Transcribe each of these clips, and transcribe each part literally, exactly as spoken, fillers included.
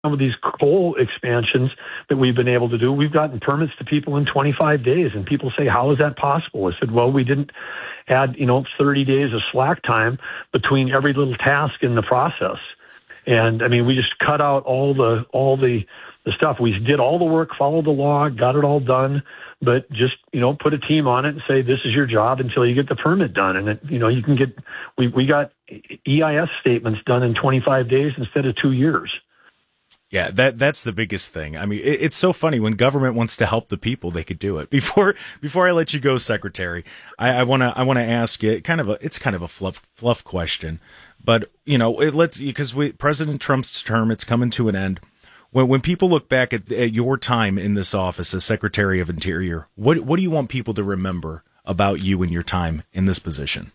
some of these coal expansions that we've been able to do, we've gotten permits to people in twenty-five days. And people say, how is that possible? I said, well, we didn't add, you know, thirty days of slack time between every little task in the process. And I mean, we just cut out all the, all the, the stuff. We did all the work, followed the law, got it all done, but just, you know, put a team on it and say, this is your job until you get the permit done. And, it, you know, you can get, we, we got E I S statements done in twenty-five days instead of two years. Yeah, that that's the biggest thing. I mean, it, it's so funny when government wants to help the people, they could do it. Before before I let you go, Secretary, I, I wanna I wanna ask you kind of a it's kind of a fluff fluff question, but you know, it lets because we President Trump's term, it's coming to an end. When when people look back at, at your time in this office as Secretary of Interior, what what do you want people to remember about you and your time in this position?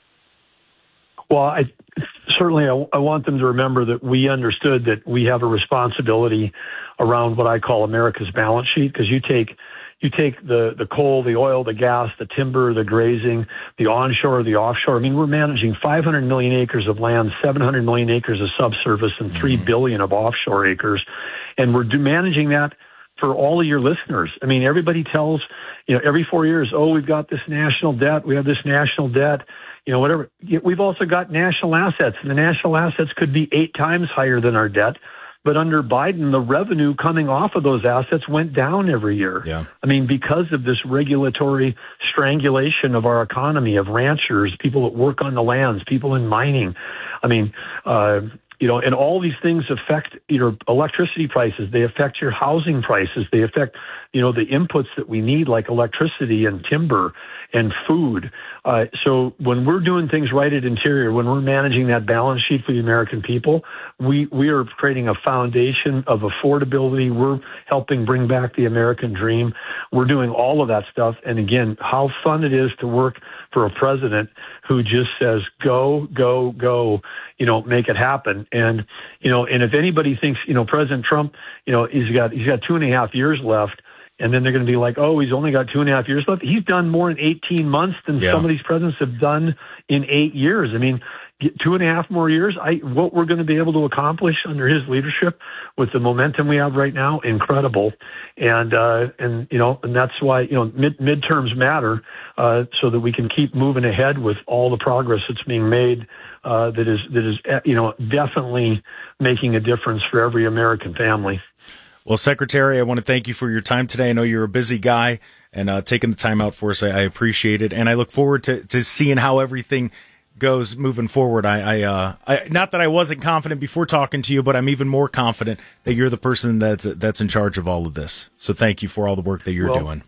Well, I certainly I, I want them to remember that we understood that we have a responsibility around what I call America's balance sheet, because you take you take the, the coal, the oil, the gas, the timber, the grazing, the onshore, the offshore. I mean, we're managing five hundred million acres of land, seven hundred million acres of subsurface, and three billion of offshore acres. And we're do, managing that for all of your listeners. I mean, everybody tells, you know, every four years, oh, we've got this national debt, we have this national debt. You know, whatever. We've also got national assets, and the national assets could be eight times higher than our debt. But under Biden, the revenue coming off of those assets went down every year. Yeah. I mean, because of this regulatory strangulation of our economy, of ranchers, people that work on the lands, people in mining. I mean, uh, you know, and all these things affect your electricity prices. They affect your housing prices. They affect, you know, the inputs that we need, like electricity and timber and food. Uh, so when we're doing things right at Interior, when we're managing that balance sheet for the American people, we, we are creating a foundation of affordability. We're helping bring back the American dream. We're doing all of that stuff. And again, how fun it is to work for a president who just says, go, go, go, you know, make it happen. And, you know, and if anybody thinks, you know, President Trump, you know, he's got, he's got two and a half years left, and then they're going to be like, oh, he's only got two and a half years left. He's done more in eighteen months than yeah. some of these presidents have done in eight years. I mean, two and a half more years, I, what we're going to be able to accomplish under his leadership with the momentum we have right now, incredible. And, uh, and, you know, and that's why, you know, mid, midterms matter, uh, so that we can keep moving ahead with all the progress that's being made, uh, that is, that is, you know, definitely making a difference for every American family. Well, Secretary, I want to thank you for your time today. I know you're a busy guy, and uh, taking the time out for us, I, I appreciate it. And I look forward to, to seeing how everything goes moving forward. I, I, uh, I, not that I wasn't confident before talking to you, but I'm even more confident that you're the person that's that's in charge of all of this. So thank you for all the work that you're well, doing.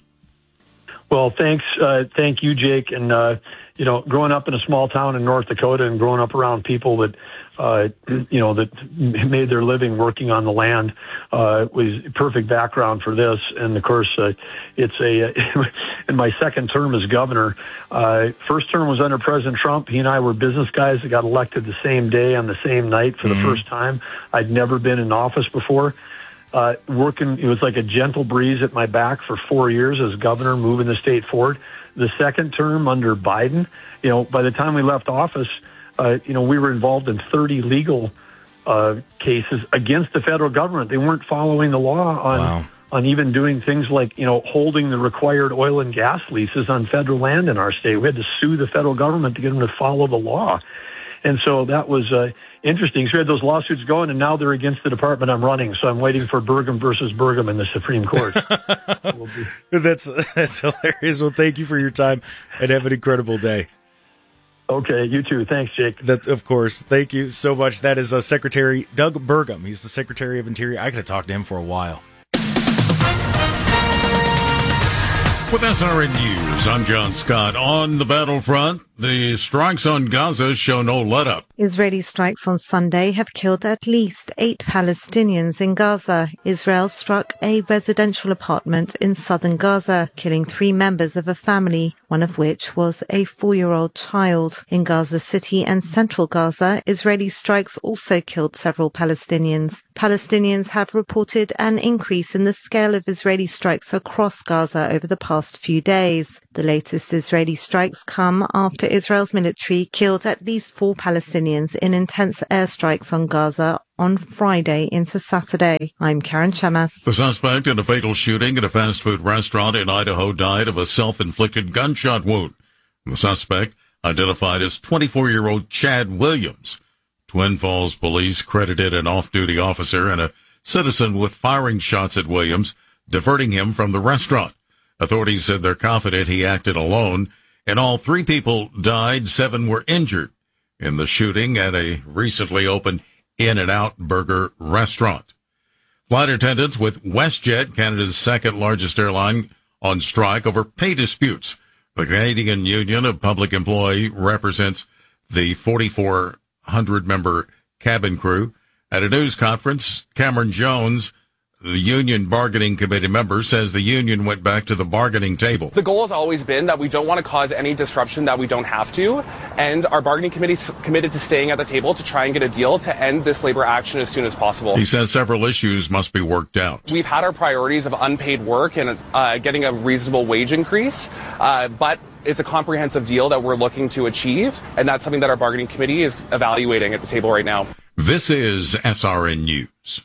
Well, thanks. Uh, thank you, Jake. And, uh, you know, growing up in a small town in North Dakota and growing up around people that, uh, you know, that made their living working on the land, uh, was perfect background for this. And of course, uh, it's a, in my second term as governor, uh, first term was under President Trump. He and I were business guys that got elected the same day on the same night for mm-hmm. the first time. I'd never been in office before. Uh, working, it was like a gentle breeze at my back for four years as governor, moving the state forward. The second term under Biden, you know, by the time we left office, uh, you know, we were involved in thirty legal uh, cases against the federal government. They weren't following the law on wow. on even doing things like, you know, holding the required oil and gas leases on federal land in our state. We had to sue the federal government to get them to follow the law. And so that was uh, interesting. So we had those lawsuits going, and now they're against the department I'm running. So I'm waiting for Burgum versus Burgum in the Supreme Court. we'll be- that's that's hilarious. Well, thank you for your time, and have an incredible day. Okay, you too. Thanks, Jake. That, of course. Thank you so much. That is uh, Secretary Doug Burgum. He's the Secretary of Interior. I could have talked to him for a while. With S R N News, I'm John Scott. On the battlefront, the strikes on Gaza show no let-up. Israeli strikes on Sunday have killed at least eight Palestinians in Gaza. Israel struck a residential apartment in southern Gaza, killing three members of a family, one of which was a four-year-old child. In Gaza City and central Gaza, Israeli strikes also killed several Palestinians. Palestinians have reported an increase in the scale of Israeli strikes across Gaza over the past few days. The latest Israeli strikes come after after Israel's military killed at least four Palestinians in intense airstrikes on Gaza on Friday into Saturday. I'm Karen Chamas. The suspect in a fatal shooting at a fast food restaurant in Idaho died of a self-inflicted gunshot wound. The suspect, identified as twenty-four-year-old Chad Williams. Twin Falls police credited an off-duty officer and a citizen with firing shots at Williams, diverting him from the restaurant. Authorities said they're confident he acted alone, and all three people died, seven were injured in the shooting at a recently opened In-N-Out Burger restaurant. Flight attendants with WestJet, Canada's second largest airline, on strike over pay disputes. The Canadian Union of Public Employees represents the forty-four hundred member cabin crew. At a news conference, Cameron Jones, the union bargaining committee member, says the union went back to the bargaining table. The goal has always been that we don't want to cause any disruption that we don't have to, and our bargaining committee is committed to staying at the table to try and get a deal to end this labor action as soon as possible. He says several issues must be worked out. We've had our priorities of unpaid work and uh, getting a reasonable wage increase, uh, but it's a comprehensive deal that we're looking to achieve, and that's something that our bargaining committee is evaluating at the table right now. This is S R N News.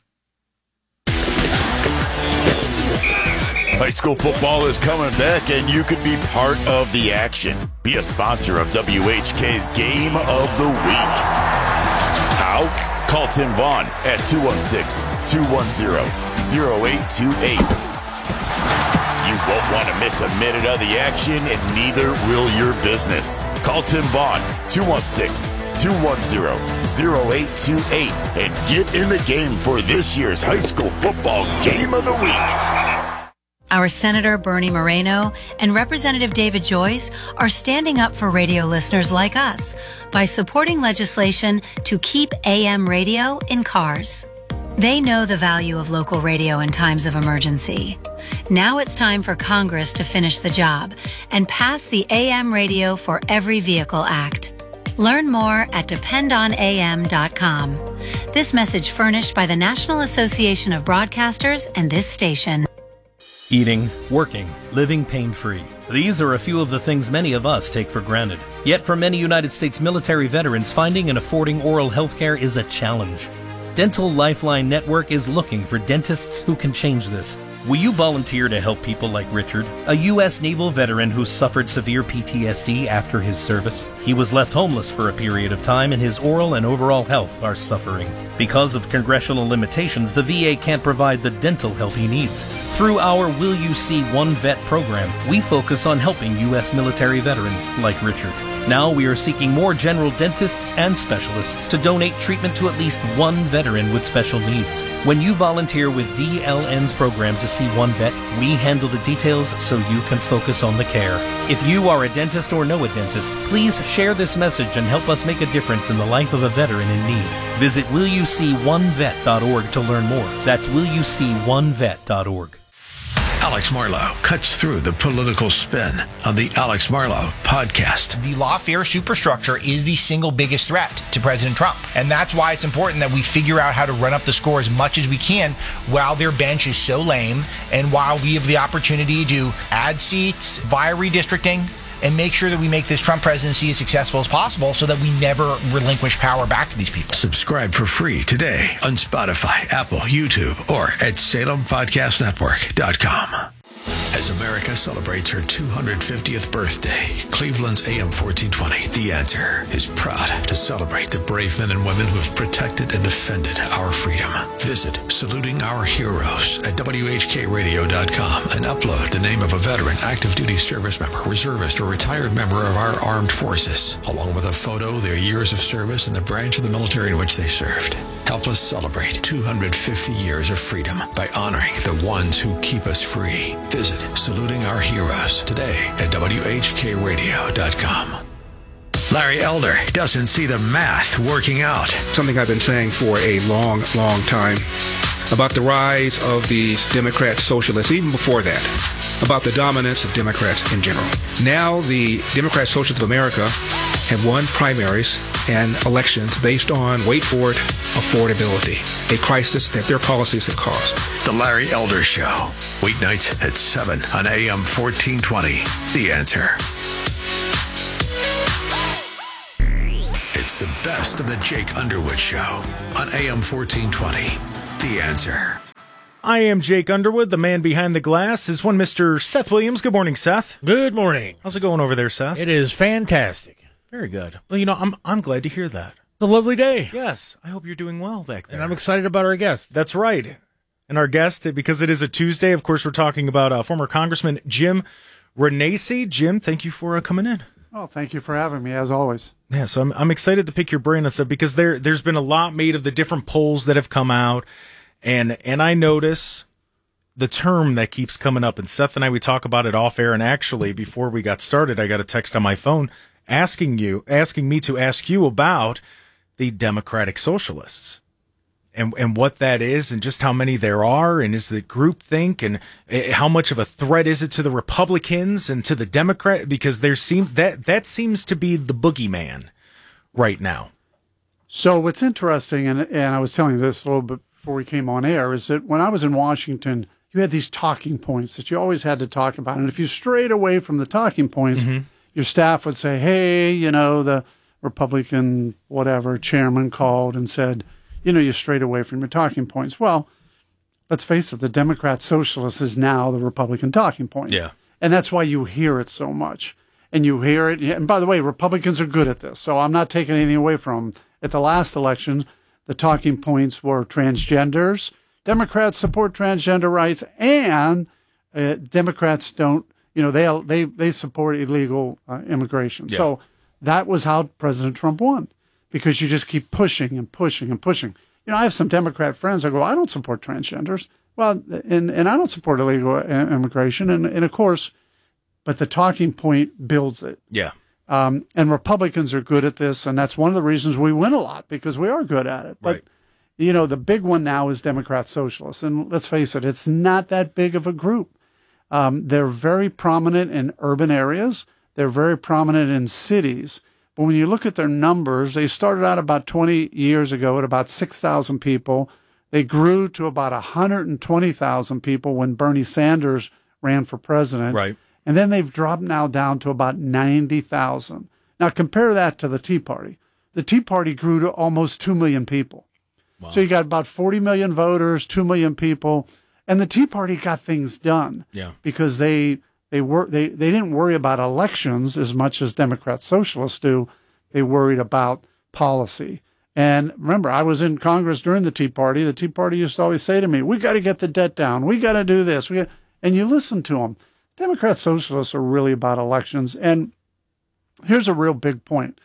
High school football is coming back, and you could be part of the action. Be a sponsor of W H K's Game of the Week. How? Call Tim Vaughn at two one six, two one zero, zero eight two eight. You won't want to miss a minute of the action, and neither will your business. Call Tim Vaughn, two one six, two one zero, zero eight two eight, and get in the game for this year's high school football Game of the Week. Our Senator Bernie Moreno and Representative David Joyce are standing up for radio listeners like us by supporting legislation to keep A M radio in cars. They know the value of local radio in times of emergency. Now it's time for Congress to finish the job and pass the A M Radio for Every Vehicle Act. Learn more at depend on A M dot com. This message furnished by the National Association of Broadcasters and this station. Eating, working, living pain-free. These are a few of the things many of us take for granted. Yet for many United States military veterans, finding and affording oral health care is a challenge. Dental Lifeline Network is looking for dentists who can change this. Will you volunteer to help people like Richard, a U S Naval veteran who suffered severe P T S D after his service? He was left homeless for a period of time, and his oral and overall health are suffering. Because of congressional limitations, the V A can't provide the dental help he needs. Through our Will You See One Vet program, we focus on helping U S military veterans like Richard. Now we are seeking more general dentists and specialists to donate treatment to at least one veteran with special needs. When you volunteer with D L N's program to see one vet, we handle the details so you can focus on the care. If you are a dentist or know a dentist, please share this message and help us make a difference in the life of a veteran in need. Visit will you see one vet dot org to learn more. That's will you see one vet dot org. Alex Marlow cuts through the political spin on the Alex Marlow podcast. The lawfare superstructure is the single biggest threat to President Trump. And that's why it's important that we figure out how to run up the score as much as we can while their bench is so lame, and while we have the opportunity to add seats via redistricting and make sure that we make this Trump presidency as successful as possible so that we never relinquish power back to these people. Subscribe for free today on Spotify, Apple, YouTube, or at Salem Podcast Network dot com. As America celebrates her two hundred fiftieth birthday, Cleveland's A M fourteen twenty, The Answer, is proud to celebrate the brave men and women who have protected and defended our freedom. Visit Saluting Our Heroes at W H K radio dot com and upload the name of a veteran, active duty service member, reservist, or retired member of our armed forces, along with a photo, their years of service, and the branch of the military in which they served. Help us celebrate two hundred fifty years of freedom by honoring the ones who keep us free. Visit Saluting Our Heroes today at W H K radio dot com. Larry Elder doesn't see the math working out. Something I've been saying for a long, long time about the rise of these Democrat socialists, even before that, about the dominance of Democrats in general. Now the Democrat Socialists of America have won primaries and elections based on, wait for it, affordability, a crisis that their policies have caused. The Larry Elder Show, weeknights at seven on A M fourteen twenty. The Answer. best of the Jake Underwood Show on A M fourteen twenty. The Answer. I am Jake Underwood. The man behind the glass is one Mister Seth Williams. Good morning, Seth. Good morning. How's it going over there, Seth? It is fantastic. Very good. Well, you know, I'm I'm glad to hear that. It's a lovely day. Yes. I hope you're doing well back there. And I'm excited about our guest. That's right. And our guest, because it is a Tuesday, of course, we're talking about uh, former Congressman Jim Renacci. Jim, thank you for uh, coming in. Oh, thank you for having me, as always. Yeah, so I'm I'm excited to pick your brain on stuff because there there's been a lot made of the different polls that have come out, and and I notice the term that keeps coming up. And Seth and I, we talk about it off air. And actually, before we got started, I got a text on my phone asking you, asking me to ask you about the Democratic Socialists. And and what that is, and just how many there are, and is the groupthink, and how much of a threat is it to the Republicans and to the Democrat? Because there seem that that seems to be the boogeyman right now. So what's interesting, and and I was telling you this a little bit before we came on air, is that when I was in Washington, you had these talking points that you always had to talk about, and if you strayed away from the talking points, mm-hmm. your staff would say, "Hey, you know, the Republican whatever chairman called and said, you know, you strayed away from your talking points." Well, let's face it, the Democrat Socialist is now the Republican talking point. Yeah. And that's why you hear it so much. And you hear it. And by the way, Republicans are good at this, so I'm not taking anything away from them. At the last election, the talking points were transgenders. Democrats support transgender rights, and uh, Democrats don't, you know, they they, they support illegal uh, immigration. Yeah. So that was how President Trump won. Because you just keep pushing and pushing and pushing. You know, I have some Democrat friends that go, "I don't support transgenders." Well, and, and I don't support illegal immigration. And, and of course, but the talking point builds it. Yeah. Um, and Republicans are good at this. And that's one of the reasons we win a lot, because we are good at it. But, right. you know, the big one now is Democrat Socialists. And let's face it, it's not that big of a group. Um, they're very prominent in urban areas. They're very prominent in cities. But when you look at their numbers, they started out about twenty years ago at about six thousand people. They grew to about one hundred twenty thousand people when Bernie Sanders ran for president. Right. And then they've dropped now down to about ninety thousand. Now compare that to the Tea Party. The Tea Party grew to almost two million people. Wow. So you got about forty million voters, two million people. And the Tea Party got things done. Yeah. Because they... They were they, they didn't worry about elections as much as Democrat Socialists do. They worried about policy. And remember, I was in Congress during the Tea Party. The Tea Party used to always say to me, "We got to get the debt down. We got to do this." We got, and you listen to them. Democrat Socialists are really about elections. And here's a real big point.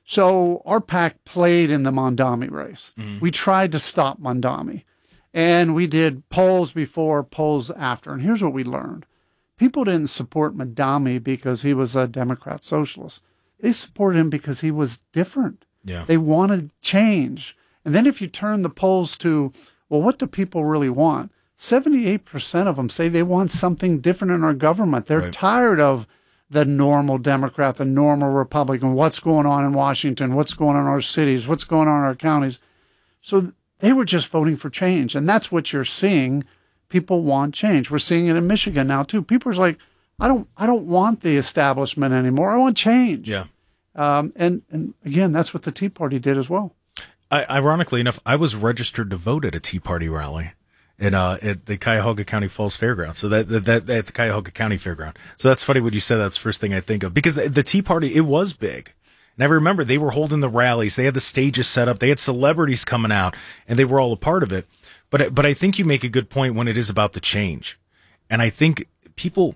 So our PAC played in the Mondami race. Mm-hmm. We tried to stop Mondami. And we did polls before, polls after. And here's what we learned. People didn't support Mondami because he was a Democrat Socialist. They supported him because he was different. Yeah. They wanted change. And then if you turn the polls to, well, what do people really want? seventy-eight percent of them say they want something different in our government. They're right. tired of the normal Democrat, the normal Republican, what's going on in Washington, what's going on in our cities, what's going on in our counties. So they were just voting for change. And that's what you're seeing. People want change. We're seeing it in Michigan now too. People are like, I don't, I don't want the establishment anymore. I want change. Yeah. Um, and and again, that's what the Tea Party did as well. I, ironically enough, I was registered to vote at a Tea Party rally in uh at the Cuyahoga County Falls Fairground. So that, that that at the Cuyahoga County Fairground. So that's funny when you said that's the first thing I think of, because the Tea Party, it was big. And I remember they were holding the rallies. They had the stages set up. They had celebrities coming out, and they were all a part of it. But but I think you make a good point when it is about the change. And I think people,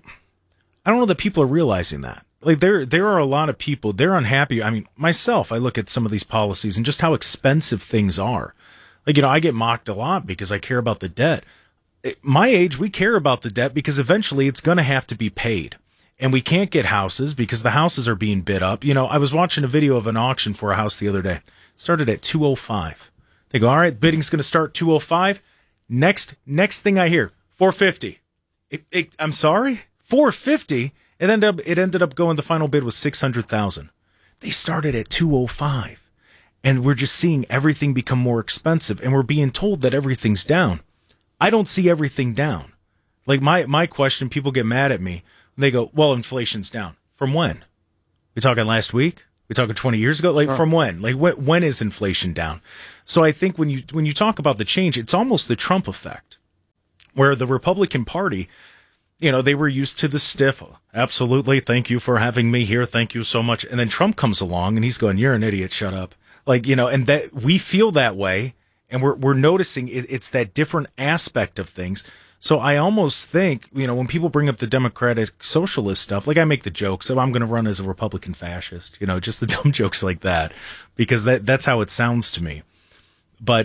I don't know that people are realizing that. Like there there are a lot of people, they're unhappy. I mean, myself, I look at some of these policies and just how expensive things are. Like, you know, I get mocked a lot because I care about the debt. At my age, we care about the debt because eventually it's going to have to be paid. And we can't get houses because the houses are being bid up. You know, I was watching a video of an auction for a house the other day. It started at two oh five. They go, all right, bidding's going to start two oh five. Next, next thing I hear, four fifty. It, it, I'm sorry, four fifty. It ended up, it ended up going. The final bid was six hundred thousand. They started at two oh five, and we're just seeing everything become more expensive, and we're being told that everything's down. I don't see everything down. Like my my question, people get mad at me. They go, well, inflation's down. From when? We talking last week? We talking twenty years ago? Like, Sure. from when? Like, when, when is inflation down? So I think when you when you talk about the change, it's almost the Trump effect, where the Republican Party, you know, they were used to the stiff, absolutely, thank you for having me here, thank you so much. And then Trump comes along and he's going, you're an idiot, shut up. Like, you know, and that we feel that way, and we're we're noticing it, it's that different aspect of things. So I almost think, you know, when people bring up the Democratic Socialist stuff, like I make the jokes, so I'm going to run as a Republican fascist, you know, just the dumb jokes like that, because that that's how it sounds to me. But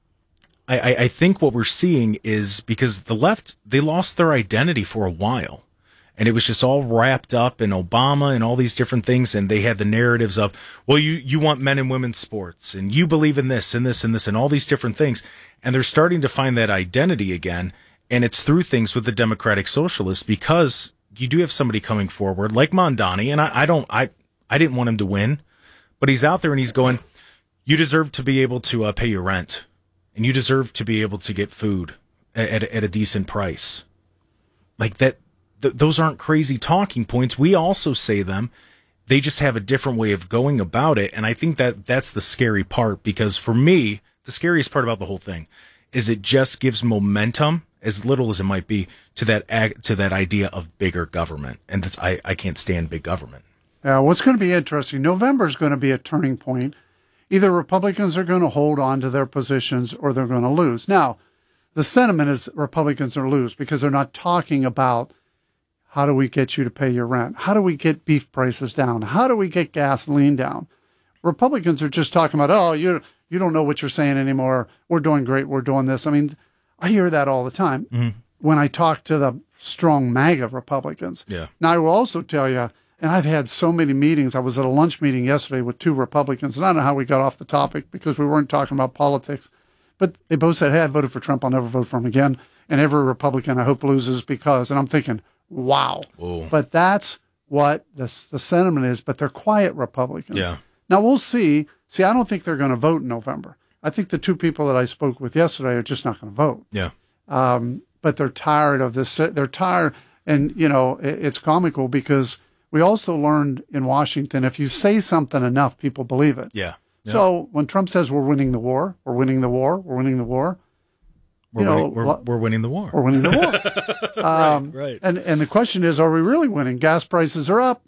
I, I, I think what we're seeing is because the left, they lost their identity for a while. And it was just all wrapped up in Obama and all these different things. And they had the narratives of, well, you, you want men and women's sports, and you believe in this and this and this and all these different things. And they're starting to find that identity again. And it's through things with the Democratic Socialists, because you do have somebody coming forward like Mondani. And I, I don't, I, I didn't want him to win, but he's out there and he's going, you deserve to be able to uh, pay your rent, and you deserve to be able to get food at, at, at a decent price. Like that. Th- those aren't crazy talking points. We also say them. They just have a different way of going about it. And I think that that's the scary part, because for me, the scariest part about the whole thing is it just gives momentum, as little as it might be, to that ag- to that idea of bigger government. And that's, I, I can't stand big government. Yeah, what's going to be interesting, November is going to be a turning point. Either Republicans are going to hold on to their positions or they're going to lose. Now, the sentiment is Republicans are lose because they're not talking about how do we get you to pay your rent? How do we get beef prices down? How do we get gasoline down? Republicans are just talking about, oh, you you don't know what you're saying anymore. We're doing great. We're doing this. I mean, I hear that all the time Mm-hmm. when I talk to the strong MAGA Republicans. Yeah. Now, I will also tell you, and I've had so many meetings. I was at a lunch meeting yesterday with two Republicans, and I don't know how we got off the topic because we weren't talking about politics. But they both said, hey, I voted for Trump. I'll never vote for him again. And every Republican I hope loses because, and I'm thinking, wow. Whoa. But that's what the, the sentiment is, but they're quiet Republicans. Yeah. Now we'll see. See, I don't think they're going to vote in November. I think the two people that I spoke with yesterday are just not going to vote. Yeah. Um, but they're tired of this. They're tired. And, you know, it, it's comical because we also learned in Washington, if you say something enough, people believe it. Yeah. Yeah. So when Trump says we're winning the war, we're winning the war, we're winning the war, We're, you know, winning, we're, what- we're winning the war. we're winning the war. um, right. And and the question is, are we really winning? Gas prices are up.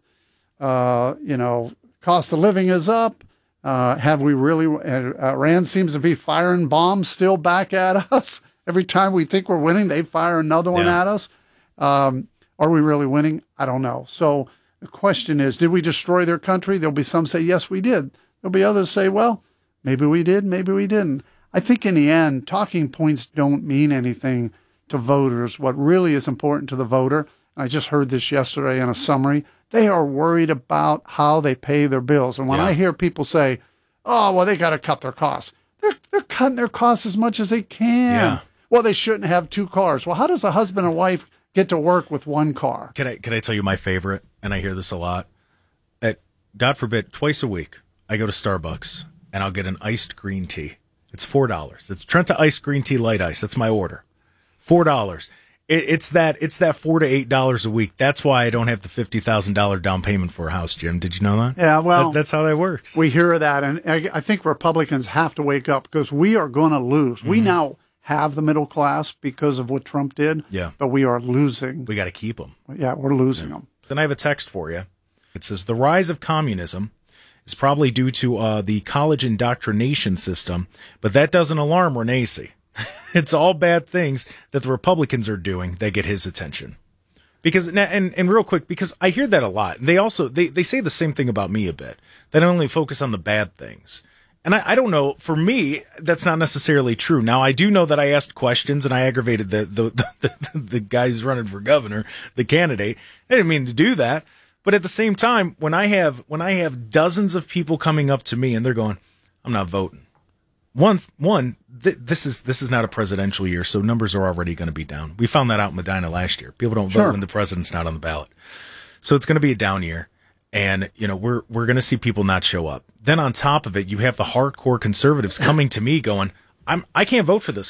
Uh, you know, cost of living is up. Uh, have we really? Uh, Iran seems to be firing bombs still back at us. Every time we think we're winning, they fire another one Yeah. at us. Um, are we really winning? I don't know. So the question is, did we destroy their country? There'll be some say, yes, we did. There'll be others say, well, maybe we did, maybe we didn't. I think in the end, talking points don't mean anything to voters. What really is important to the voter, and I just heard this yesterday in a summary, they are worried about how they pay their bills. And when Yeah. I hear people say, oh, well, they got to cut their costs, they're, they're cutting their costs as much as they can. Yeah. Well, they shouldn't have two cars. Well, how does a husband and wife get to work with one car? Can I can I tell you my favorite? And I hear this a lot. At God forbid, twice a week, I go to Starbucks and I'll get an iced green tea. It's four dollars. It's Trenta iced green tea light ice. That's my order. Four dollars. It, it's that it's that four to eight dollars a week. That's why I don't have the fifty thousand dollar down payment for a house, Jim. Did you know that? Yeah, well, That- that's how that works. We hear that, and I, I think Republicans have to wake up because we are going to lose. Mm-hmm. We now have the middle class because of what Trump did, Yeah. but we are losing. We got to keep them. Yeah, we're losing them. Then I have a text for you. It says the rise of communism is probably due to uh, the college indoctrination system, but that doesn't alarm Renacci. It's all bad things that the Republicans are doing that get his attention. Because and, and and real quick, because I hear that a lot. They also they, they say the same thing about me a bit. They only focus on the bad things. And I, I don't know, for me, that's not necessarily true. Now, I do know that I asked questions and I aggravated the the, the, the, the guy who's running for governor, the candidate. I didn't mean to do that. But at the same time, when I have when I have dozens of people coming up to me and they're going, I'm not voting. One, one th- this is this is not a presidential year, so numbers are already going to be down. We found that out in Medina last year. People don't Sure. vote when the president's not on the ballot. So it's going to be a down year. And, you know, we're we're going to see people not show up. Then on top of it, you have the hardcore conservatives coming to me going, I'm I can't vote for this guy.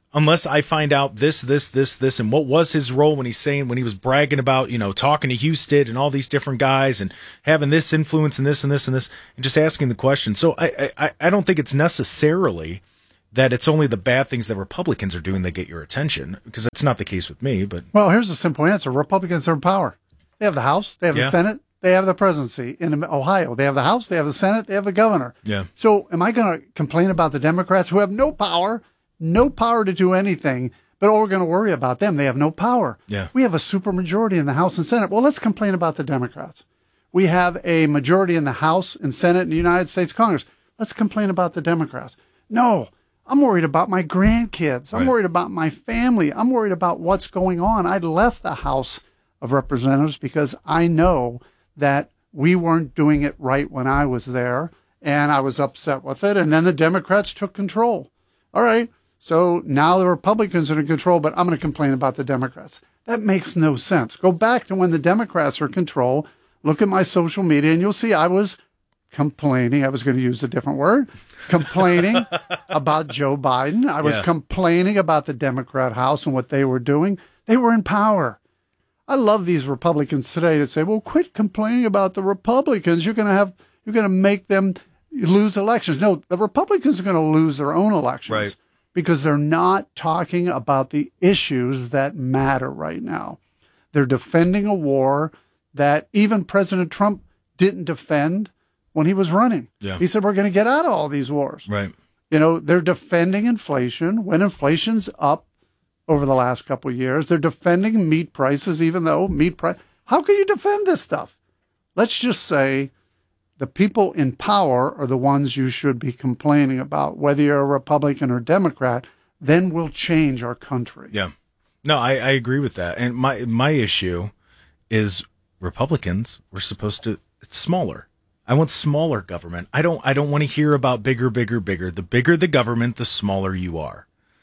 Unless I find out this, this, this, this, and what was his role when he's saying, when he was bragging about, you know, talking to Houston and all these different guys and having this influence and this and this and this, and just asking the question. So I, I, I don't think it's necessarily that it's only the bad things that Republicans are doing that get your attention, because that's not the case with me. But well, here's a simple answer. Republicans are in power. They have the House, they have Yeah. the Senate, they have the presidency in Ohio. They have the House, they have the Senate, they have the governor. Yeah. So am I going to complain about the Democrats who have no power, no power to do anything, but oh, we're going to worry about them? They have no power. Yeah. We have a supermajority in the House and Senate. Well, let's complain about the Democrats. We have a majority in the House and Senate in the United States Congress. Let's complain about the Democrats. No, I'm worried about my grandkids. I'm Right. worried about my family. I'm worried about what's going on. I left the House of Representatives because I know that we weren't doing it right when I was there, and I was upset with it. And then the Democrats took control. All right, so now the Republicans are in control, but I'm going to complain about the Democrats. That makes no sense. Go back to when the Democrats were in control. Look at my social media, and you'll see I was complaining. I was going to use a different word. Complaining about Joe Biden. I was Yeah. complaining about the Democrat House and what they were doing. They were in power. I love these Republicans today that say, well, quit complaining about the Republicans. You're going to have, you're going to make them lose elections. No, the Republicans are going to lose their own elections. Right. Because they're not talking about the issues that matter right now. They're defending a war that even President Trump didn't defend when he was running. Yeah. He said, we're going to get out of all these wars. Right. You know, they're defending inflation when inflation's up over the last couple of years. They're defending meat prices, even though meat price. How can you defend this stuff? Let's just say the people in power are the ones you should be complaining about, whether you're a Republican or Democrat. Then we'll change our country. Yeah. No, I, I agree with that. And my my issue is Republicans were supposed to, it's smaller. I want smaller government. I don't I don't want to hear about bigger, bigger, bigger. The bigger the government, the smaller you are.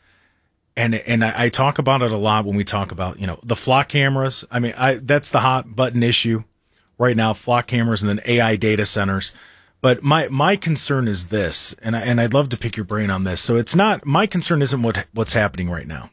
And and I, I talk about it a lot when we talk about, you know, the flock cameras. I mean, I that's the hot button issue right now, flock cameras and then A I data centers. But my my concern is this, and I, and I'd love to pick your brain on this. So it's not, my concern isn't what what's happening right now.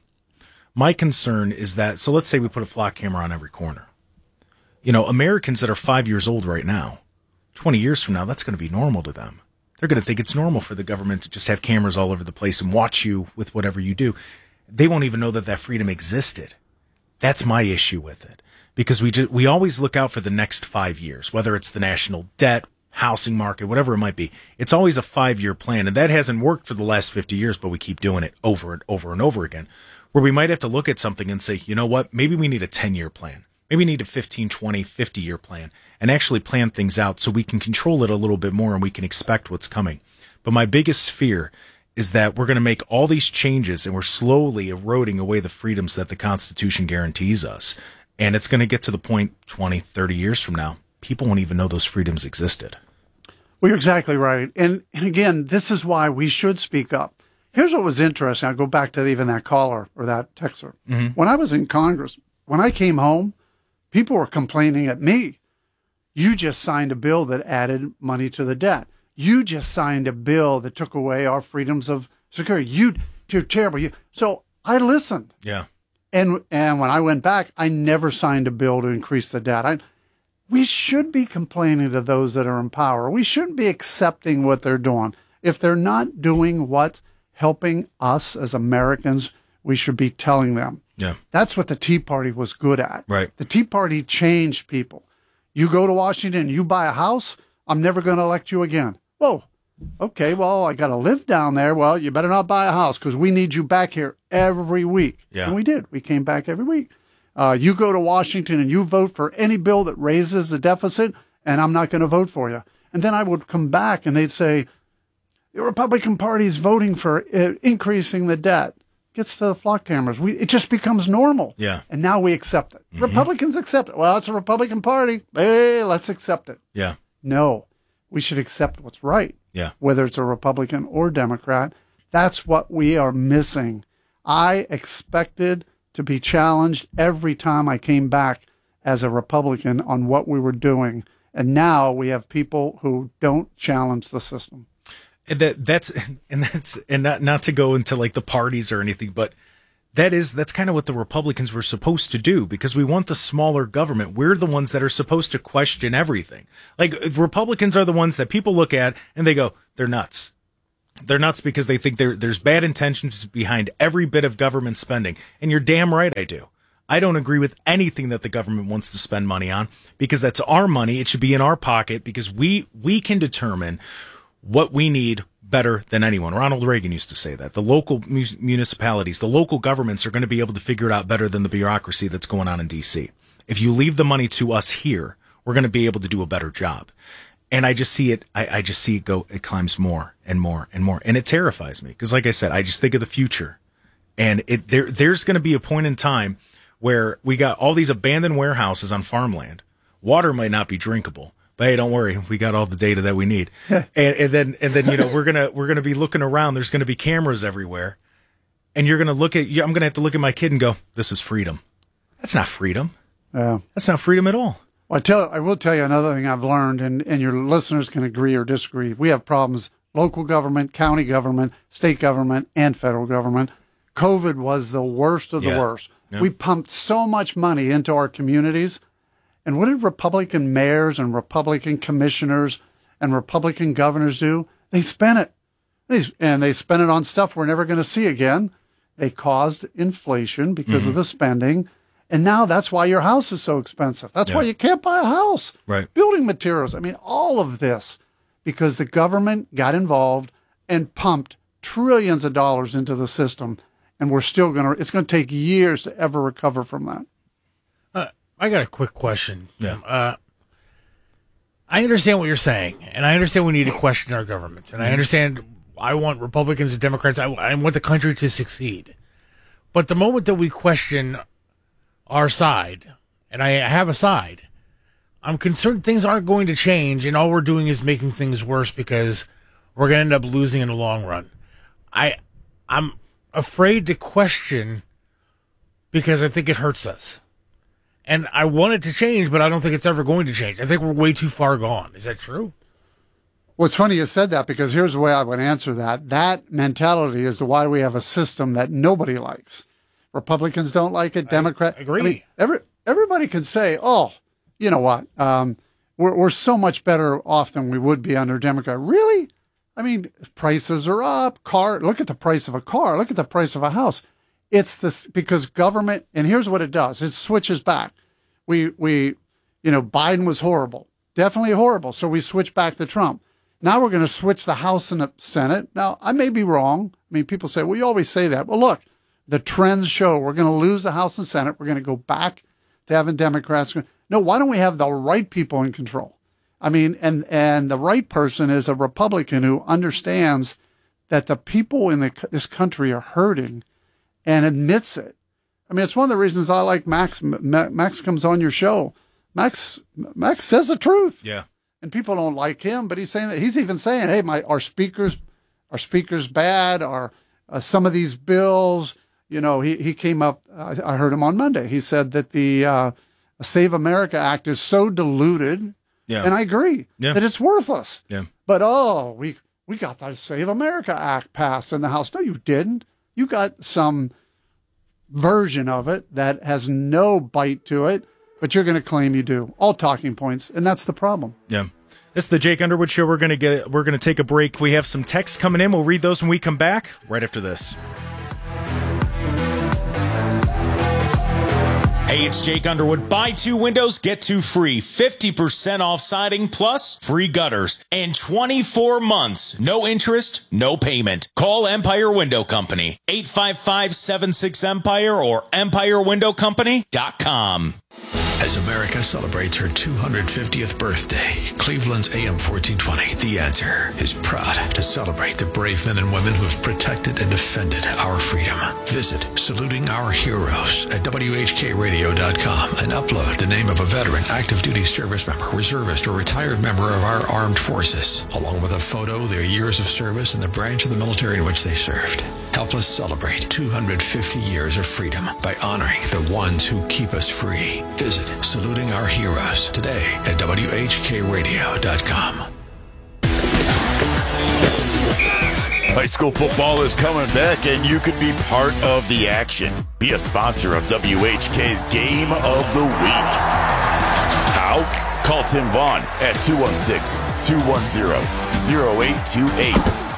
My concern is that, so let's say we put a flock camera on every corner. You know, Americans that are five years old right now, twenty years from now, that's going to be normal to them. They're going to think it's normal for the government to just have cameras all over the place and watch you with whatever you do. They won't even know that that freedom existed. That's my issue with it. Because we just, we always look out for the next five years, whether it's the national debt, housing market, whatever it might be. It's always a five-year plan, and that hasn't worked for the last fifty years, but we keep doing it over and over and over again, where we might have to look at something and say, you know what, maybe we need a ten-year plan. Maybe we need a fifteen, twenty, fifty-year plan and actually plan things out so we can control it a little bit more and we can expect what's coming. But my biggest fear is that we're going to make all these changes and we're slowly eroding away the freedoms that the Constitution guarantees us. And it's going to get to the point twenty, thirty years from now, people won't even know those freedoms existed. Well, you're exactly right. And, and again, this is why we should speak up. Here's what was interesting. I'll go back to even that caller or that texter. Mm-hmm. When I was in Congress, when I came home, people were complaining at me. You just signed a bill that added money to the debt. You just signed a bill that took away our freedoms of security. You, you're terrible. You, so I listened. Yeah. And and when I went back, I never signed a bill to increase the debt. I, we should be complaining to those that are in power. We shouldn't be accepting what they're doing. If they're not doing what's helping us as Americans, we should be telling them. Yeah. That's what the Tea Party was good at. Right. The Tea Party changed people. You go to Washington, you buy a house, I'm never going to elect you again. Whoa. Okay, well, I got to live down there. Well, you better not buy a house because we need you back here every week. Yeah. And we did. We came back every week. Uh, you go to Washington and you vote for any bill that raises the deficit, and I'm not going to vote for you. And then I would come back and they'd say, the Republican Party is voting for uh, increasing the debt. Gets to the flock cameras. We, it just becomes normal. Yeah. And now we accept it. Mm-hmm. Republicans accept it. Well, it's a Republican Party. Hey, let's accept it. Yeah. No, we should accept what's right. Yeah. Whether it's a Republican or Democrat. That's what we are missing. I expected to be challenged every time I came back as a Republican on what we were doing. And now we have people who don't challenge the system. And that that's and that's and not not to go into like the parties or anything, but that is that's kind of what the Republicans were supposed to do, because we want the smaller government. We're the ones that are supposed to question everything. Like, Republicans are the ones that people look at and they go, they're nuts. They're nuts because they think there there's bad intentions behind every bit of government spending. And you're damn right I do. I don't agree with anything that the government wants to spend money on, because that's our money. It should be in our pocket, because we we can determine what we need better than anyone. Ronald Reagan used to say that. The local mu- municipalities, the local governments are going to be able to figure it out better than the bureaucracy that's going on in D C. If you leave the money to us here, we're going to be able to do a better job. And I just see it, I, I just see it go, it climbs more and more and more. And it terrifies me, because like I said, I just think of the future. And it there there's going to be a point in time where we got all these abandoned warehouses on farmland. Water might not be drinkable, but hey, don't worry, we got all the data that we need. and, and then and then you know we're gonna we're gonna be looking around. There's gonna be cameras everywhere, and you're gonna look at. I'm gonna have to look at my kid and go, "This is freedom." That's not freedom. Yeah, that's not freedom at all. Well, I tell I will tell you another thing I've learned, and, and your listeners can agree or disagree. We have problems: local government, county government, state government, and federal government. COVID was the worst of the Yeah. worst. Yeah. We pumped so much money into our communities. And what did Republican mayors and Republican commissioners and Republican governors do? They spent it. They, and they spent it on stuff we're never going to see again. They caused inflation because Mm-hmm. of the spending. And now that's why your house is so expensive. That's Yeah. why you can't buy a house. Right. Building materials. I mean, all of this because the government got involved and pumped trillions of dollars into the system. And we're still going to, it's going to take years to ever recover from that. Uh, I got a quick question. Yeah. Uh, I understand what you're saying, and I understand we need to question our government, and I understand I want Republicans and Democrats, I, I want the country to succeed. But the moment that we question our side, and I have a side, I'm concerned things aren't going to change, and all we're doing is making things worse because we're going to end up losing in the long run. I, I'm afraid to question because I think it hurts us. And I want it to change, but I don't think it's ever going to change. I think we're way too far gone. Is that true? Well, it's funny you said that, because here's the way I would answer that. That mentality is why we have a system that nobody likes. Republicans don't like it. Democrats agree. I mean, every, everybody can say, oh, you know what? Um, we're, we're so much better off than we would be under Democrat. Really? I mean, prices are up. Car. Look at the price of a car. Look at the price of a house. It's this because government, and here's what it does. It switches back. We, we, you know, Biden was horrible, definitely horrible. So we switch back to Trump. Now we're going to switch the House and the Senate. Now, I may be wrong. I mean, people say, well, you always say that. Well, look, the trends show we're going to lose the House and Senate. We're going to go back to having Democrats. No, why don't we have the right people in control? I mean, and, and the right person is a Republican who understands that the people in the, this country are hurting and admits it. I mean, it's one of the reasons I like Max. Max comes on your show. Max Max says the truth. Yeah. And people don't like him, but he's saying that he's even saying, "Hey, my our speakers, our speakers bad. Our uh, some of these bills." You know, he he came up. Uh, I heard him on Monday. He said that the uh, Save America Act is so diluted, Yeah. and I agree Yeah. that it's worthless. Yeah. But oh, we we got the Save America Act passed in the House. No, you didn't. You got some version of it that has no bite to it, but you're going to claim you do. All talking points, and that's the problem. Yeah. This is the Jake Underwood Show. We're gonna get we're gonna take a break. We have some texts coming in. We'll read those when we come back, right after this. Hey, it's Jake Underwood. Buy two windows, get two free. fifty percent off siding plus free gutters. And twenty-four months. No interest, no payment. Call Empire Window Company. eight five five, seven six, Empire or empire window company dot com. As America celebrates her two hundred fiftieth birthday, Cleveland's A M fourteen twenty, The Answer, is proud to celebrate the brave men and women who have protected and defended our freedom. Visit Saluting Our Heroes at W H K radio dot com and upload the name of a veteran, active duty service member, reservist, or retired member of our armed forces, along with a photo, their years of service, and the branch of the military in which they served. Help us celebrate two hundred fifty years of freedom by honoring the ones who keep us free. Visit Saluting Our Heroes today at W H K radio dot com. High school football is coming back, and you could be part of the action. Be a sponsor of W H K's Game of the Week. How? Call Tim Vaughn at two one six, two one zero, zero eight two eight.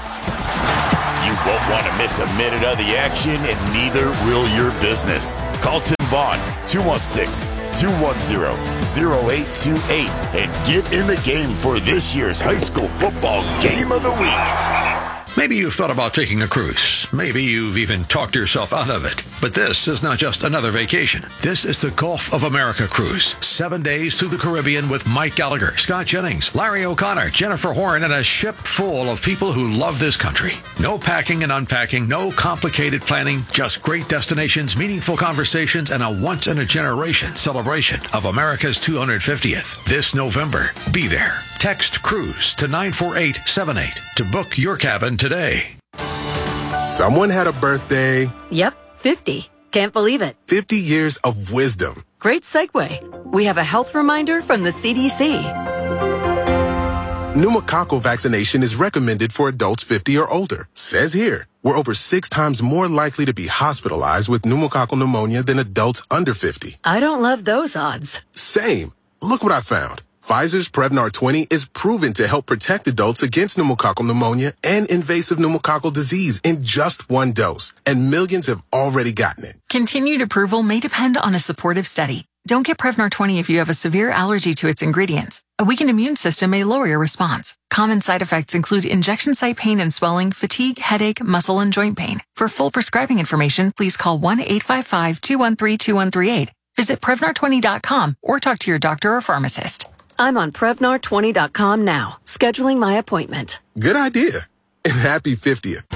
You won't want to miss a minute of the action, and neither will your business. Call Tim Vaughn, two one six, two one zero, zero eight two eight, and get in the game for this year's high school football Game of the Week. Maybe you've thought about taking a cruise. Maybe you've even talked yourself out of it. But this is not just another vacation. This is the Gulf of America cruise. Seven days through the Caribbean with Mike Gallagher, Scott Jennings, Larry O'Connor, Jennifer Horn, and a ship full of people who love this country. No packing and unpacking, no complicated planning, just great destinations, meaningful conversations, and a once-in-a-generation celebration of America's two hundred fiftieth. This November, be there. Text CRUISE to nine four eight seven eight to book your cabin today. Someone had a birthday. Yep, fifty. Can't believe it. fifty years of wisdom. Great segue. We have a health reminder from the C D C. Pneumococcal vaccination is recommended for adults fifty or older. Says here, we're over six times more likely to be hospitalized with pneumococcal pneumonia than adults under fifty. I don't love those odds. Same. Look what I found. Pfizer's Prevnar twenty is proven to help protect adults against pneumococcal pneumonia and invasive pneumococcal disease in just one dose, and millions have already gotten it. Continued approval may depend on a supportive study. Don't get Prevnar twenty if you have a severe allergy to its ingredients. A weakened immune system may lower your response. Common side effects include injection site pain and swelling, fatigue, headache, muscle, and joint pain. For full prescribing information, please call one eight five five, two one three, two one three eight. Visit Prevnar twenty dot com or talk to your doctor or pharmacist. I'm on Prevnar twenty dot com now, scheduling my appointment. Good idea. And happy fiftieth.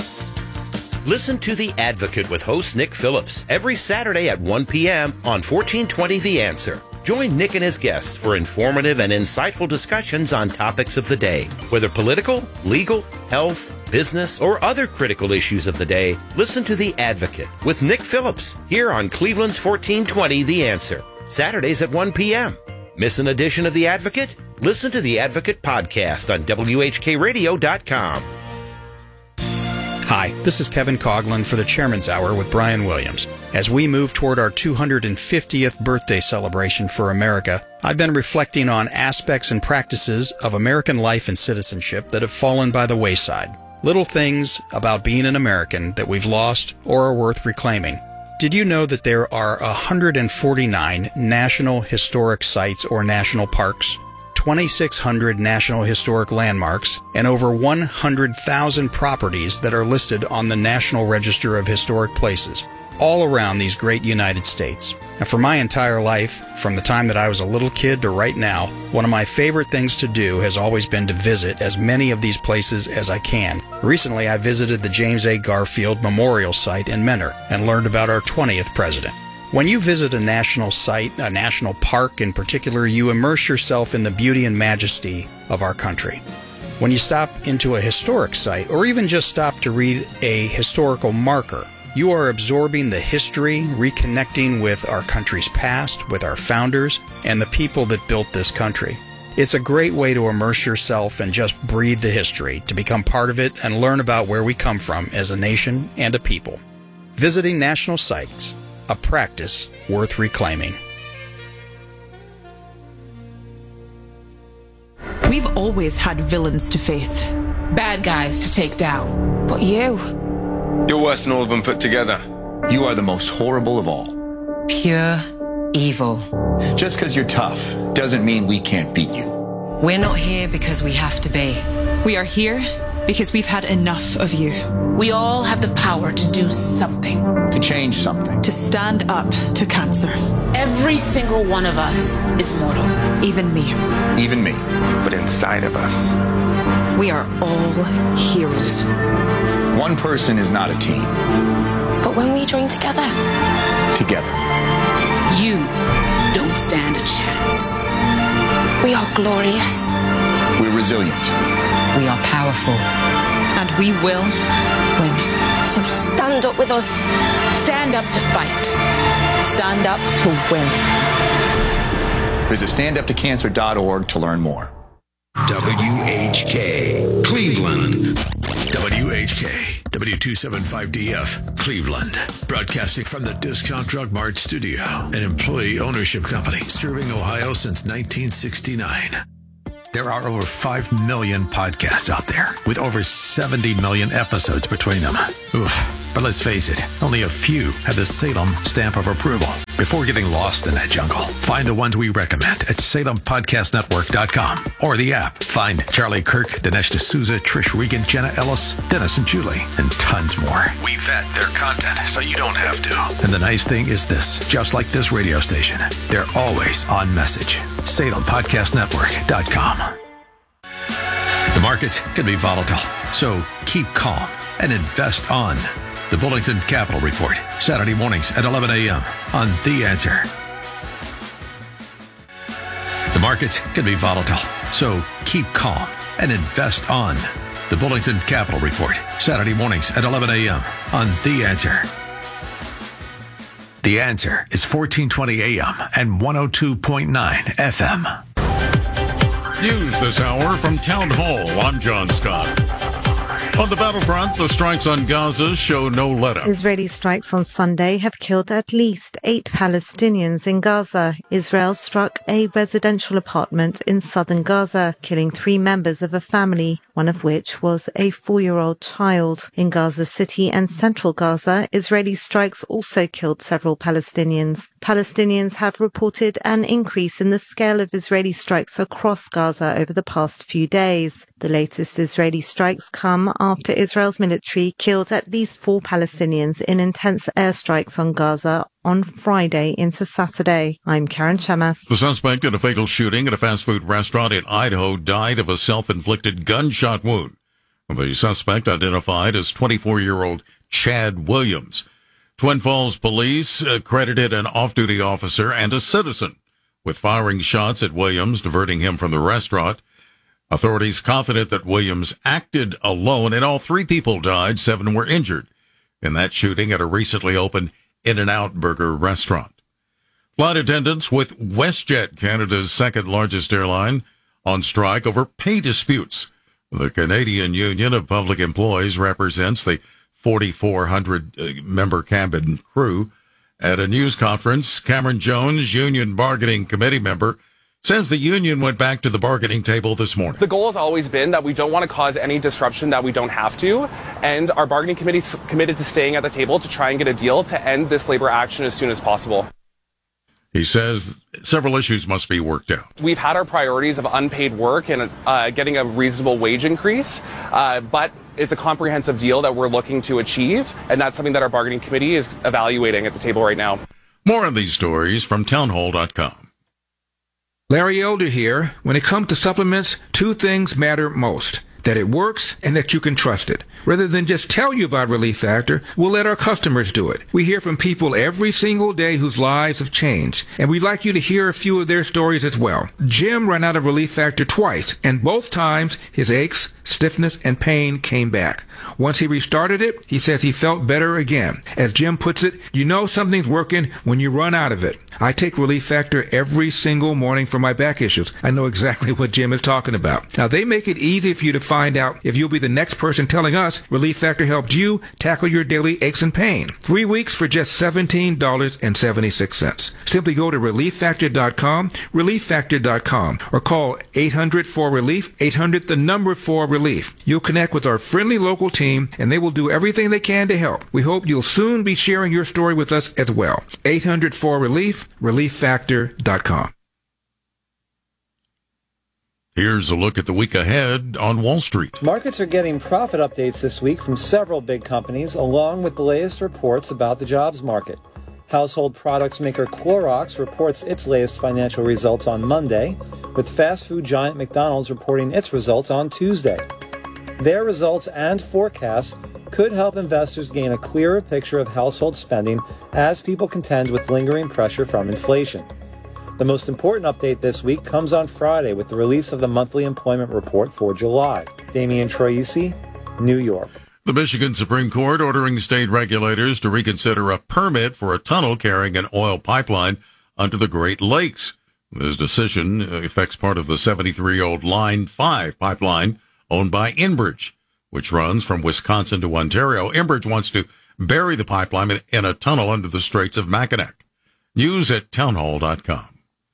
Listen to The Advocate with host Nick Phillips every Saturday at one p.m. on fourteen twenty The Answer. Join Nick and his guests for informative and insightful discussions on topics of the day. Whether political, legal, health, business, or other critical issues of the day, listen to The Advocate with Nick Phillips here on Cleveland's fourteen twenty The Answer. Saturdays at one p.m. Miss an edition of The Advocate? Listen to The Advocate podcast on W H K radio dot com. Hi, this is Kevin Coughlin for the Chairman's Hour with Brian Williams. As we move toward our two hundred fiftieth birthday celebration for America, I've been reflecting on aspects and practices of American life and citizenship that have fallen by the wayside. Little things about being an American that we've lost or are worth reclaiming. Did you know that there are one hundred forty-nine National Historic Sites or National Parks, twenty-six hundred National Historic Landmarks, and over one hundred thousand properties that are listed on the National Register of Historic Places, all around these great United States? And for my entire life, from the time that I was a little kid to right now, one of my favorite things to do has always been to visit as many of these places as I can. Recently, I visited the James A. Garfield Memorial Site in Mentor and learned about our twentieth president. When you visit a national site, a national park in particular, you immerse yourself in the beauty and majesty of our country. When you stop into a historic site, or even just stop to read a historical marker, you are absorbing the history, reconnecting with our country's past, with our founders, and the people that built this country. It's a great way to immerse yourself and just breathe the history, to become part of it and learn about where we come from as a nation and a people. Visiting national sites, a practice worth reclaiming. We've always had villains to face. Bad guys to take down. But you... You're worse than all of them put together. You are the most horrible of all. Pure evil. Just because you're tough doesn't mean we can't beat you. We're not here because we have to be. We are here because we've had enough of you. We all have the power to do something. To change something. To stand up to cancer. Every single one of us is mortal. Even me. Even me. But inside of us, we are all heroes. One person is not a team. But when we join together... Together. You don't stand a chance. We are glorious. We're resilient. We are powerful. And we will win. So stand up with us. Stand up to fight. Stand up to win. Visit stand up to cancer dot org to learn more. W H K, Cleveland. W H K, W two seventy-five D F, Cleveland. Broadcasting from the Discount Drug Mart studio, an employee ownership company serving Ohio since nineteen sixty-nine. There are over five million podcasts out there with over seventy million episodes between them. Oof. But let's face it, only a few have the Salem stamp of approval. Before getting lost in that jungle, find the ones we recommend at salem podcast network dot com or the app. Find Charlie Kirk, Dinesh D'Souza, Trish Regan, Jenna Ellis, Dennis and Julie, and tons more. We vet their content so you don't have to. And the nice thing is this, just like this radio station, they're always on message. salem podcast network dot com. The market can be volatile, so keep calm and invest on the Bullington Capital Report, Saturday mornings at eleven a.m. on The Answer. The market can be volatile, so keep calm and invest on the Bullington Capital Report, Saturday mornings at eleven a.m. on The Answer. The Answer is fourteen twenty a.m. and one oh two point nine F M. News this hour from Town Hall. I'm John Scott. On the battlefront, the strikes on Gaza show no let-up. Israeli strikes on Sunday have killed at least eight Palestinians in Gaza. Israel struck a residential apartment in southern Gaza, killing three members of a family, one of which was a four-year-old child. In Gaza City and central Gaza, Israeli strikes also killed several Palestinians. Palestinians have reported an increase in the scale of Israeli strikes across Gaza over the past few days. The latest Israeli strikes come after Israel's military killed at least four Palestinians in intense airstrikes on Gaza on Friday into Saturday. I'm Karen Chemas. The suspect in a fatal shooting at a fast food restaurant in Idaho died of a self-inflicted gunshot wound. The suspect, identified as twenty-four-year-old Chad Williams. Twin Falls police credited an off-duty officer and a citizen with firing shots at Williams, diverting him from the restaurant. Authorities confident that Williams acted alone, and all three people died, seven were injured in that shooting at a recently opened In-N-Out Burger restaurant. Flight attendants with WestJet, Canada's second-largest airline, on strike over pay disputes. The Canadian Union of Public Employees represents the forty-four hundred member cabin crew. At a news conference, Cameron Jones, Union Bargaining Committee member, says the union went back to the bargaining table this morning. The goal has always been that we don't want to cause any disruption that we don't have to, and our bargaining committee is committed to staying at the table to try and get a deal to end this labor action as soon as possible. He says several issues must be worked out. We've had our priorities of unpaid work and uh, getting a reasonable wage increase, uh, but it's a comprehensive deal that we're looking to achieve, and that's something that our bargaining committee is evaluating at the table right now. More on these stories from townhall dot com. Larry Elder here. When it comes to supplements, two things matter most. That it works and that you can trust it. Rather than just tell you about Relief Factor, we'll let our customers do it. We hear from people every single day whose lives have changed, and we'd like you to hear a few of their stories as well. Jim ran out of Relief Factor twice, and both times his aches, stiffness, and pain came back. Once he restarted it, he says he felt better again. As Jim puts it, you know something's working when you run out of it. I take Relief Factor every single morning for my back issues. I know exactly what Jim is talking about. Now, they make it easy for you to find out if you'll be the next person telling us Relief Factor helped you tackle your daily aches and pain. Three weeks for just seventeen dollars and seventy-six cents. Simply go to relief factor dot com, relief factor dot com, or call eight hundred four relief, eight hundred the number four relief. You'll connect with our friendly local team, and they will do everything they can to help. We hope you'll soon be sharing your story with us as well. eight hundred four relief, relief factor dot com. Here's a look at the week ahead on Wall Street. Markets are getting profit updates this week from several big companies, along with the latest reports about the jobs market. Household products maker Clorox reports its latest financial results on Monday, with fast food giant McDonald's reporting its results on Tuesday. Their results and forecasts could help investors gain a clearer picture of household spending as people contend with lingering pressure from inflation. The most important update this week comes on Friday with the release of the monthly employment report for July. Damian Troisi, New York. The Michigan Supreme Court ordering state regulators to reconsider a permit for a tunnel carrying an oil pipeline under the Great Lakes. This decision affects part of the seventy-three-year-old Line five pipeline owned by Enbridge, which runs from Wisconsin to Ontario. Enbridge wants to bury the pipeline in, in a tunnel under the Straits of Mackinac. News at townhall dot com.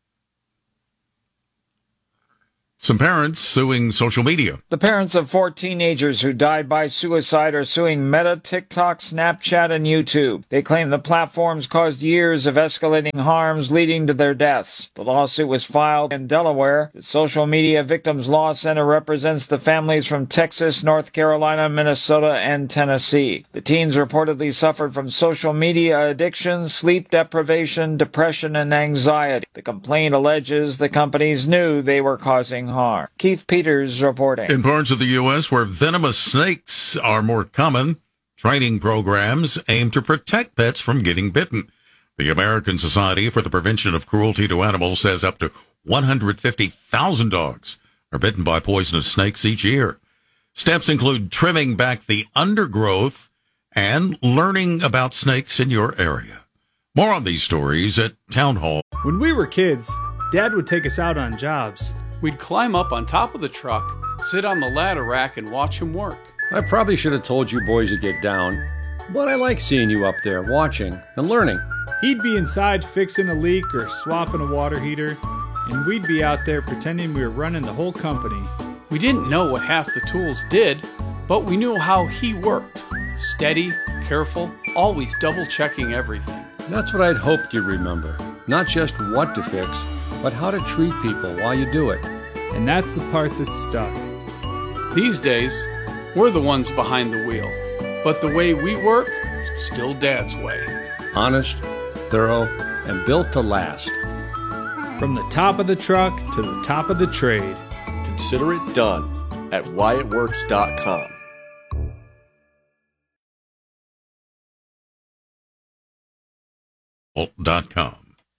Some parents suing social media. The parents of four teenagers who died by suicide are suing Meta, TikTok, Snapchat, and YouTube. They claim the platforms caused years of escalating harms leading to their deaths. The lawsuit was filed in Delaware. The Social Media Victims Law Center represents the families from Texas, North Carolina, Minnesota, and Tennessee. The teens reportedly suffered from social media addiction, sleep deprivation, depression, and anxiety. The complaint alleges the companies knew they were causing harm. Keith Peters reporting. In parts of the U S where venomous snakes are more common, training programs aim to protect pets from getting bitten. The American Society for the Prevention of Cruelty to Animals says up to one hundred fifty thousand dogs are bitten by poisonous snakes each year. Steps include trimming back the undergrowth and learning about snakes in your area. More on these stories at Town Hall. When we were kids, Dad would take us out on jobs. We'd climb up on top of the truck, sit on the ladder rack, and watch him work. I probably should have told you boys to get down, but I like seeing you up there watching and learning. He'd be inside fixing a leak or swapping a water heater, and we'd be out there pretending we were running the whole company. We didn't know what half the tools did, but we knew how he worked. Steady, careful, always double-checking everything. That's what I'd hoped you'd remember. Not just what to fix, but how to treat people while you do it. And that's the part that stuck. These days, we're the ones behind the wheel. But the way we work, still Dad's way. Honest, thorough, and built to last. From the top of the truck to the top of the trade. Consider it done at wyatt works dot com. Dot com.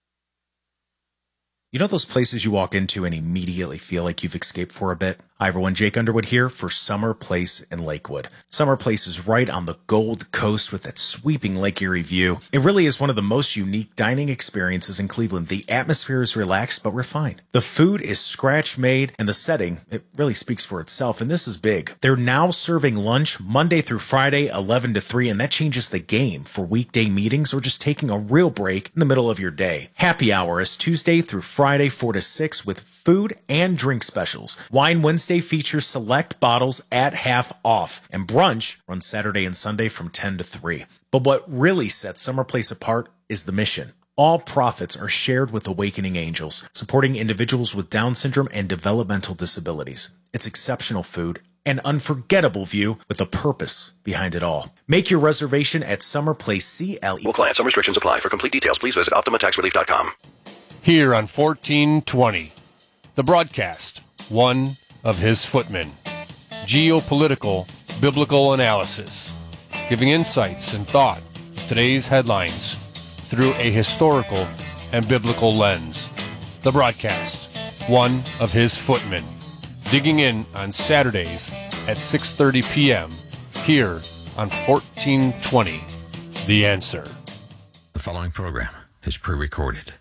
You know those places you walk into and immediately feel like you've escaped for a bit? Hi everyone, Jake Underwood here for Summer Place in Lakewood. Summer Place is right on the Gold Coast with that sweeping Lake Erie view. It really is one of the most unique dining experiences in Cleveland. The atmosphere is relaxed but refined. The food is scratch made and the setting, it really speaks for itself, and this is big. They're now serving lunch Monday through Friday, eleven to three, and that changes the game for weekday meetings or just taking a real break in the middle of your day. Happy hour is Tuesday through Friday, four to six with food and drink specials. Wine Wednesday features select bottles at half off, and brunch runs Saturday and Sunday from ten to three. But what really sets Summer Place apart is the mission. All profits are shared with Awakening Angels, supporting individuals with Down syndrome and developmental disabilities. It's exceptional food, an unforgettable view with a purpose behind it all. Make your reservation at Summer Place C L E. Will client, some restrictions apply. For complete details, please visit optima tax relief dot com. Here on fourteen twenty, the broadcast, one of his footmen. Geopolitical, biblical analysis, giving insights and thought to today's headlines through a historical and biblical lens. The broadcast, one of his footmen. Digging in on Saturdays at six thirty p.m. here on fourteen twenty, The Answer. The following program is pre-recorded.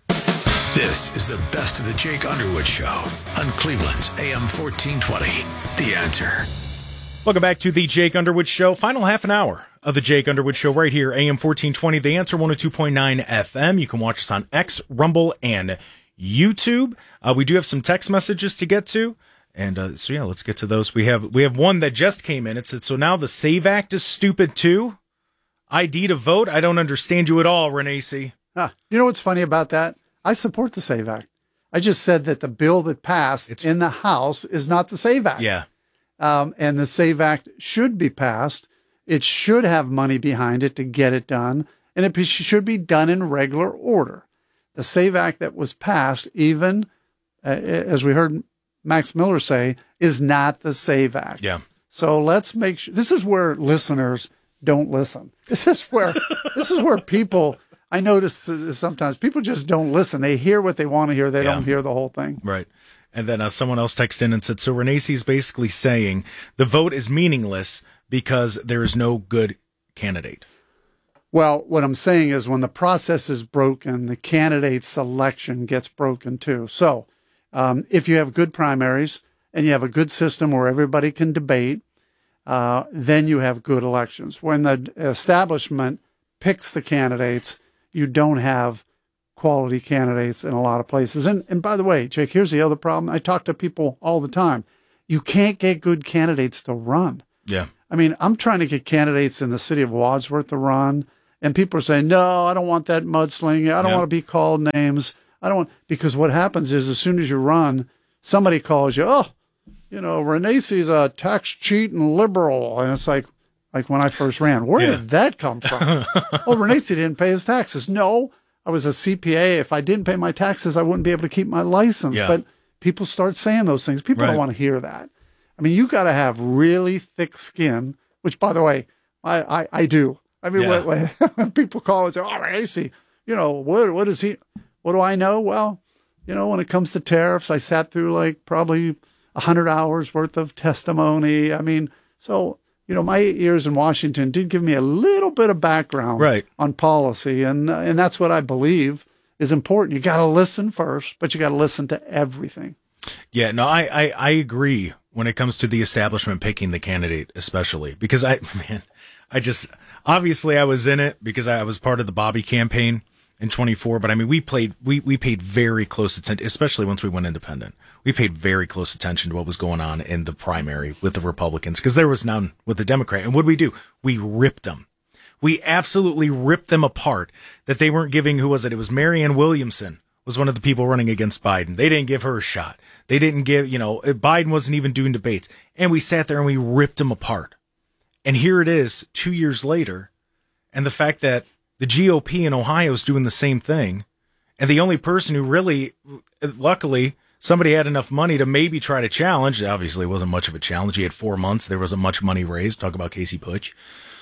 This is the best of the Jake Underwood Show on Cleveland's A M fourteen twenty, The Answer. Welcome back to the Jake Underwood Show. Final half an hour of the Jake Underwood Show right here, A M fourteen twenty, The Answer, one oh two point nine F M. You can watch us on X, Rumble, and YouTube. Uh, we do have some text messages to get to. And uh, so, yeah, let's get to those. We have we have one that just came in. It said, so now the SAVE Act is stupid too? I D to vote? I don't understand you at all, Renee C. Huh. You know what's funny about that? I support the SAVE Act. I just said that the bill that passed it's, in the House is not the SAVE Act. Yeah. Um, and the SAVE Act should be passed. It should have money behind it to get it done, and it should be done in regular order. The SAVE Act that was passed, even uh, as we heard Max Miller say, is not the SAVE Act. Yeah. So let's make sure. This is where listeners don't listen. This is where this is where people. I notice sometimes people just don't listen. They hear what they want to hear. They yeah. don't hear the whole thing. Right. And then uh, someone else texted in and said, so Renacci is basically saying the vote is meaningless because there is no good candidate. Well, what I'm saying is when the process is broken, the candidate selection gets broken too. So um, if you have good primaries and you have a good system where everybody can debate, uh, then you have good elections. When the establishment picks the candidates, you don't have quality candidates in a lot of places. And and by the way, Jake, here's the other problem. I talk to people all the time. You can't get good candidates to run. Yeah. I mean, I'm trying to get candidates in the city of Wadsworth to run, and people are saying, no, I don't want that mudslinging. I don't Yeah. want to be called names. I don't want, because what happens is as soon as you run, somebody calls you, oh, you know, Renace's a tax cheat and liberal. And it's like, like when I first ran, where Yeah. did that come from? Oh, Renace didn't pay his taxes. No, I was a C P A. If I didn't pay my taxes, I wouldn't be able to keep my license. Yeah. But people start saying those things. People Right. don't want to hear that. I mean, you got to have really thick skin, which, by the way, I, I, I do. I mean, Yeah. when, when people call and say, oh, Renace, you know, what, what is he, what do I know? Well, you know, when it comes to tariffs, I sat through like probably a hundred hours worth of testimony. I mean, so, you know, my eight years in Washington did give me a little bit of background Right. on policy. And, uh, and that's what I believe is important. You got to listen first, but you got to listen to everything. Yeah, no, I, I, I agree when it comes to the establishment picking the candidate, especially because I, man, I just, obviously I was in it because I was part of the Bobby campaign in twenty-four, but I mean, we played, we, we paid very close attention, especially once we went independent. We paid very close attention to what was going on in the primary with the Republicans because there was none with the Democrat. And what did we do? We ripped them. We absolutely ripped them apart that they weren't giving, who was it? It was Marianne Williamson was one of the people running against Biden. They didn't give her a shot. They didn't give, you know, Biden wasn't even doing debates. And we sat there and we ripped them apart. And here it is two years later. And the fact that the G O P in Ohio is doing the same thing. And the only person who really, luckily, somebody had enough money to maybe try to challenge. Obviously, it wasn't much of a challenge. He had four months. There wasn't much money raised. Talk about Casey Putsch.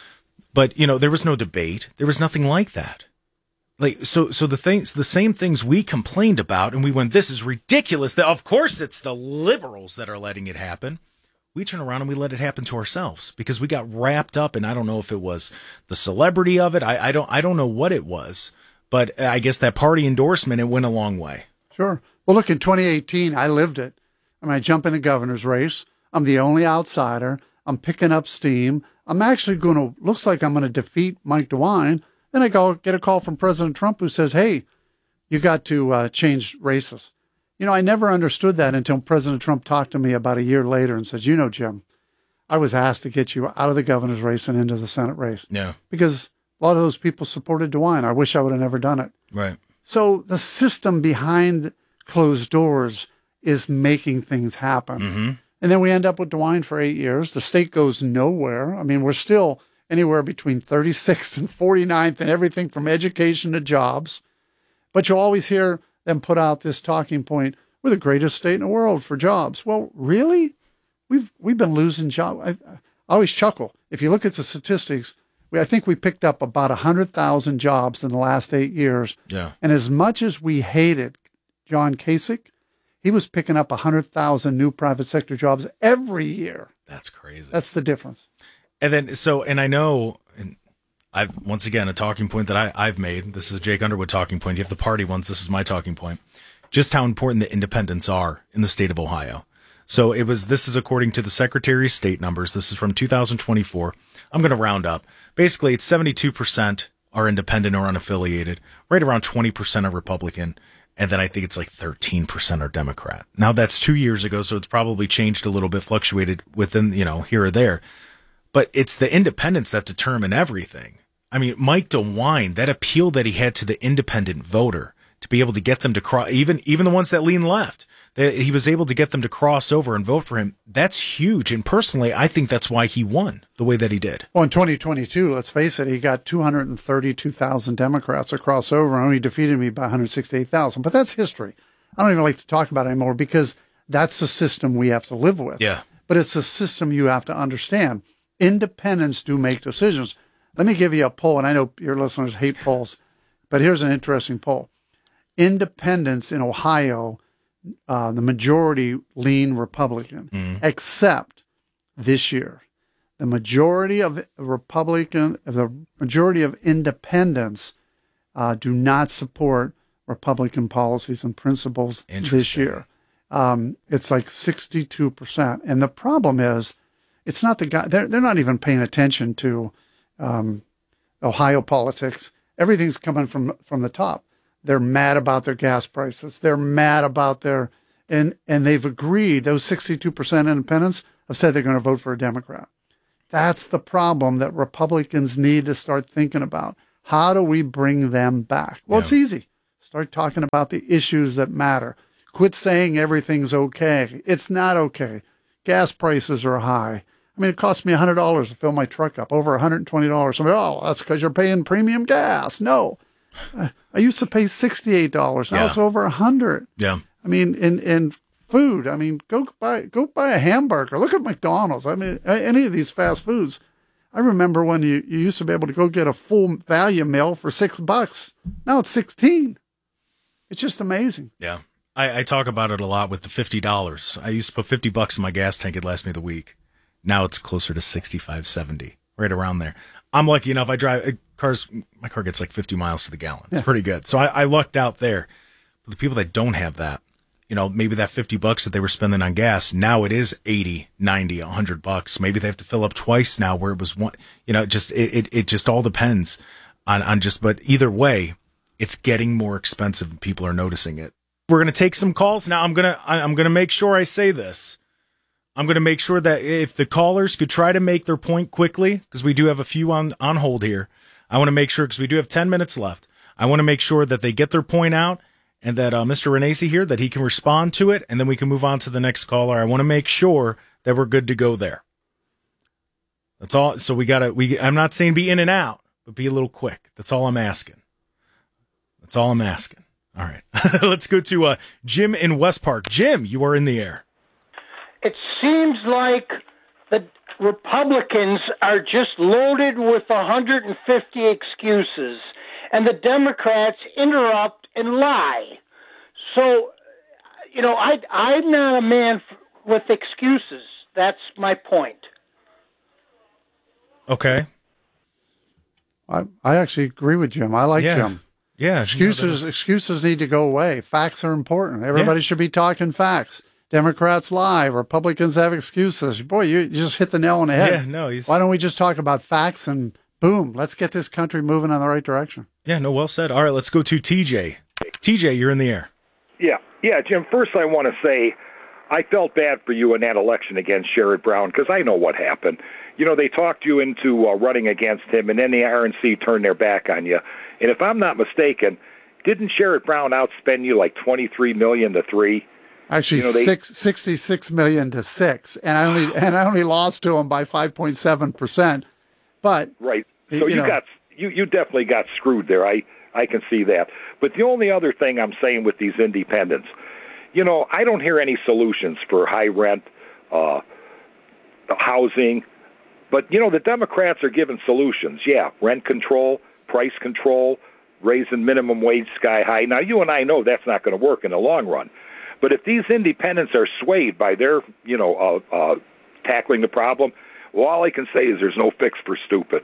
But, you know, there was no debate. There was nothing like that. Like, so, so the things, the same things we complained about and we went, this is ridiculous. That of course it's the liberals that are letting it happen. We turn around and we let it happen to ourselves because we got wrapped up. And I don't know if it was the celebrity of it. I, I don't, I don't know what it was, but I guess that party endorsement, it went a long way. Sure. Well, look, in twenty eighteen, I lived it. I mean, I jump in the governor's race. I'm the only outsider. I'm picking up steam. I'm actually going to, looks like I'm going to defeat Mike DeWine. Then I go get a call from President Trump who says, hey, you got to uh, change races. You know, I never understood that until President Trump talked to me about a year later and says, you know, Jim, I was asked to get you out of the governor's race and into the Senate race. Yeah. Because a lot of those people supported DeWine. I wish I would have never done it. Right. So the system behind closed doors is making things happen. Mm-hmm. And then we end up with DeWine for eight years. The state goes nowhere. I mean, we're still anywhere between thirty-sixth and forty-ninth and everything from education to jobs. But you'll always hear them put out this talking point, we're the greatest state in the world for jobs. Well, really? We've we've been losing jobs. I, I always chuckle. If you look at the statistics, we, I think we picked up about one hundred thousand jobs in the last eight years. Yeah. And as much as we hated John Kasich, he was picking up one hundred thousand new private sector jobs every year. That's crazy. That's the difference. And then, so, and I know, and I've, once again, a talking point that I, I've made, this is a Jake Underwood talking point. You have the party ones. This is my talking point. Just how important the independents are in the state of Ohio. So it was, this is according to the Secretary of State numbers. This is from two thousand twenty-four. I'm going to round up. Basically, it's seventy-two percent are independent or unaffiliated, right around twenty percent are Republican. And then I think it's like thirteen percent are Democrat. Now that's two years ago, so it's probably changed a little bit, fluctuated within, you know, here or there. But it's the independents that determine everything. I mean, Mike DeWine, that appeal that he had to the independent voter to be able to get them to cross, even even the ones that lean left, that he was able to get them to cross over and vote for him. That's huge. And personally, I think that's why he won the way that he did. Well, in twenty twenty-two, let's face it, he got two hundred thirty-two thousand Democrats to cross over and only defeated me by one hundred sixty-eight thousand. But that's history. I don't even like to talk about it anymore because that's the system we have to live with. Yeah. But it's a system you have to understand. Independents do make decisions. Let me give you a poll, and I know your listeners hate polls, but here's an interesting poll. Independents in Ohio, uh, the majority lean Republican, Mm. except this year. The majority of Republican, the majority of independents uh, do not support Republican policies and principles this year. Um, it's like sixty-two percent. And the problem is, It's not the guy. They're they're not even paying attention to um, Ohio politics. Everything's coming from from the top. They're mad about their gas prices. They're mad about their and and they've agreed. Those sixty-two percent independents have said they're going to vote for a Democrat. That's the problem that Republicans need to start thinking about. How do we bring them back? Well, yeah. It's easy. Start talking about the issues that matter. Quit saying everything's okay. It's not okay. Gas prices are high. I mean, it cost me one hundred dollars to fill my truck up, over one hundred twenty dollars. Somebody, oh, that's because you're paying premium gas. No. I used to pay sixty-eight dollars. Now yeah. it's over one hundred dollars. Yeah. I mean, in, in food, I mean, go buy go buy a hamburger. Look at McDonald's. I mean, any of these fast foods. I remember when you, you used to be able to go get a full value meal for six bucks. Now it's sixteen. It's just amazing. Yeah. I, I talk about it a lot with the fifty dollars. I used to put fifty bucks in my gas tank. It'd last me the week. Now it's closer to sixty-five, seventy, right around there. I'm lucky enough. I drive cars. My car gets like fifty miles to the gallon. It's yeah. pretty good. So I, I lucked out there. But the people that don't have that, you know, maybe that fifty bucks that they were spending on gas, now it is eighty, ninety, one hundred bucks. Maybe they have to fill up twice now where it was one, you know, just, it, it, it just all depends on, on just, but either way, it's getting more expensive and people are noticing it. We're going to take some calls. Now I'm going to, I'm going to make sure I say this. I'm going to make sure that if the callers could try to make their point quickly, because we do have a few on, on hold here. I want to make sure, because we do have ten minutes left. I want to make sure that they get their point out and that uh, Mister Renacci here, that he can respond to it, and then we can move on to the next caller. I want to make sure that we're good to go there. That's all. So we got to, we, I'm not saying be in and out, but be a little quick. That's all I'm asking. That's all I'm asking. All right. Let's go to uh, Jim in West Park. Jim, you are in the air. It seems like the Republicans are just loaded with one hundred fifty excuses, and the Democrats interrupt and lie. So, you know, I, I'm not a man f- with excuses. That's my point. Okay. I I actually agree with Jim. I like yeah. Jim. Yeah. Excuses you know, was... excuses need to go away. Facts are important. Everybody yeah. should be talking facts. Democrats lie. Republicans have excuses. Boy, you, you just hit the nail on the head. Yeah, no, he's... Why don't we just talk about facts and boom, let's get this country moving in the right direction. Yeah, no, well said. All right, let's go to T J. T J, you're in the air. Yeah, yeah, Jim, first I want to say I felt bad for you in that election against Sherrod Brown because I know what happened. You know, they talked you into uh, running against him, and then the R N C turned their back on you. And if I'm not mistaken, didn't Sherrod Brown outspend you like twenty-three million dollars to three? Actually, you know, they, six, sixty-six million to six, and I only and I only lost to him by five point seven percent. But right, so you, you know, got you you definitely got screwed there. I I can see that. But the only other thing I'm saying with these independents, you know, I don't hear any solutions for high rent, uh, housing. But you know, the Democrats are giving solutions. Yeah, rent control, price control, raising minimum wage sky high. Now, you and I know that's not going to work in the long run. But if these independents are swayed by their, you know, uh, uh, tackling the problem, well, all I can say is there's no fix for stupid.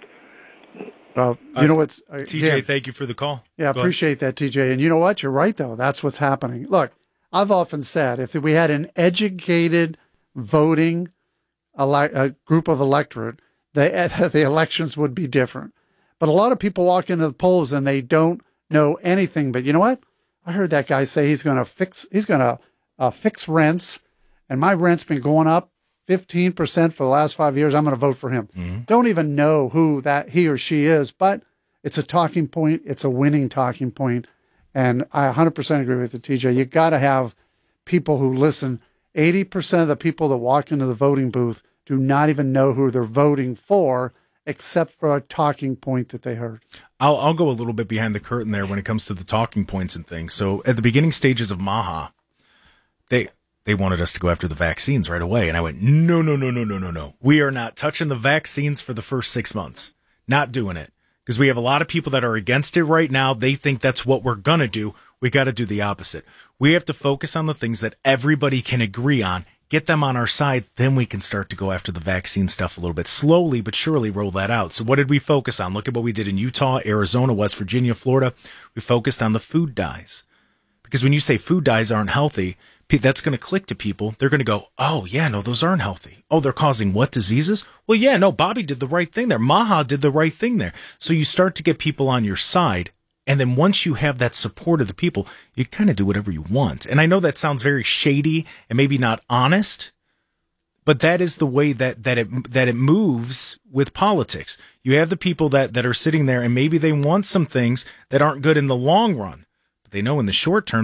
Well, you uh, know what's... Uh, T J, yeah, thank you for the call. Yeah, I appreciate that, T J. And you know what? You're right, though. That's what's happening. Look, I've often said if we had an educated voting ele- a group of electorate, the, the elections would be different. But a lot of people walk into the polls and they don't know anything. But you know what? I heard that guy say he's going to fix he's going to uh, fix rents, and my rent's been going up fifteen percent for the last five years. I'm going to vote for him. Mm-hmm. Don't even know who that he or she is, but it's a talking point. It's a winning talking point, and I one hundred percent agree with you, T J. You got to have people who listen. eighty percent of the people that walk into the voting booth do not even know who they're voting for, except for a talking point that they heard. I'll, I'll go a little bit behind the curtain there when it comes to the talking points and things. So at the beginning stages of Maha, they they wanted us to go after the vaccines right away. And I went, no, no, no, no, no, no, no. We are not touching the vaccines for the first six months. Not doing it. Because we have a lot of people that are against it right now. They think that's what we're going to do. We got to do the opposite. We have to focus on the things that everybody can agree on. Get them on our side, then we can start to go after the vaccine stuff a little bit. Slowly but surely roll that out. So what did we focus on? Look at what we did in Utah, Arizona, West Virginia, Florida. We focused on the food dyes. Because when you say food dyes aren't healthy, that's going to click to people. They're going to go, oh, yeah, no, those aren't healthy. Oh, they're causing what diseases? Well, yeah, no, Bobby did the right thing there. Maha did the right thing there. So you start to get people on your side. And then once you have that support of the people, you kind of do whatever you want. And I know that sounds very shady and maybe not honest, but that is the way that, that it, that it moves with politics. You have the people that, that are sitting there and maybe they want some things that aren't good in the long run, but they know in the short term,